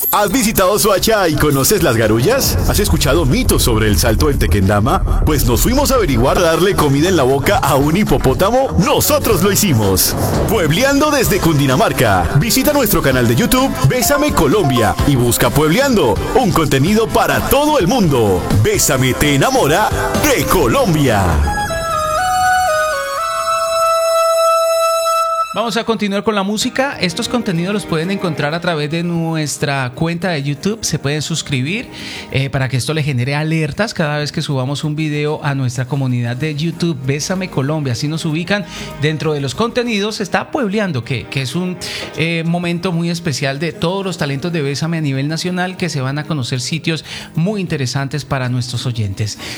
¿Has visitado Soacha y conoces las garullas? ¿Has escuchado mitos sobre el salto del Tequendama? Pues nos fuimos a averiguar darle comida en la boca a un hipopótamo. ¡Nosotros lo hicimos! Puebleando desde Cundinamarca. Visita nuestro canal de YouTube Bésame Colombia y busca Puebleando, un contenido para todo el mundo. Bésame te enamora de Colombia. Vamos a continuar con la música. Estos contenidos los pueden encontrar a través de nuestra cuenta de YouTube. Se pueden suscribir para que esto le genere alertas cada vez que subamos un video a nuestra comunidad de YouTube Bésame Colombia. Así nos ubican. Dentro de los contenidos está Puebleando, que es un momento muy especial de todos los talentos de Bésame a nivel nacional, que se van a conocer sitios muy interesantes para nuestros oyentes.